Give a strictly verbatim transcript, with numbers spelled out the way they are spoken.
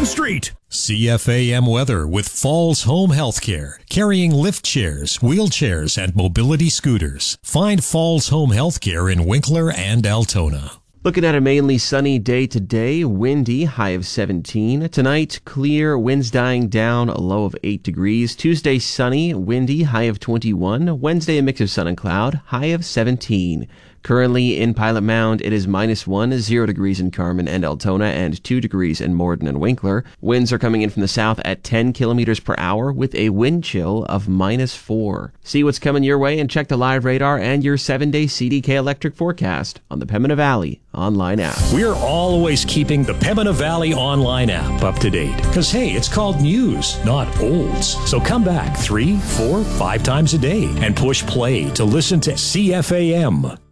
street. C F A M weather with Falls Home Healthcare, carrying lift chairs, wheelchairs, and mobility scooters. Find Falls Home Healthcare in Winkler and Altona. Looking at a mainly sunny day today, windy, high of seventeen. Tonight, clear, winds dying down, a low of eight degrees. Tuesday, sunny, windy, high of twenty-one. Wednesday, a mix of sun and cloud, high of seventeen. Currently in Pilot Mound, it is minus one, zero degrees in Carmen and Altona, and two degrees in Morden and Winkler. Winds are coming in from the south at ten kilometers per hour with a wind chill of minus four. See what's coming your way and check the live radar and your seven-day C D K electric forecast on the Pembina Valley online app. We're always keeping the Pembina Valley online app up to date. Because, hey, it's called news, not olds. So come back three, four, five times a day and push play to listen to C F A M.